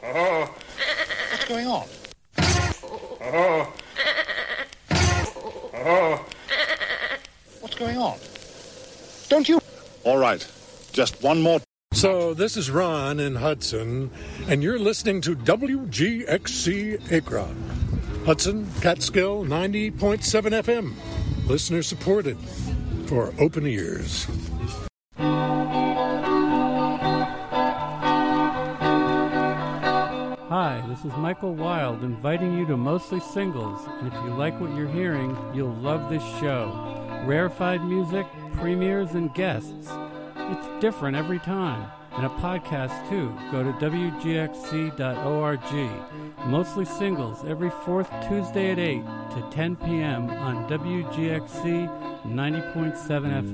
What's going on? What's going on? Don't you... All right. Just one more. So this is Ron in Hudson, and you're listening to WGXC Akron. Hudson, Catskill, 90.7 FM. Listener supported for open ears. Hi, this is Michael Wild inviting you to Mostly Singles, and if you like what you're hearing, you'll love this show. Rarefied music, premieres, and guests. It's different every time. And a podcast, too. Go to WGXC.org. Mostly Singles, every fourth Tuesday at 8 to 10 p.m. on WGXC 90.7 FM.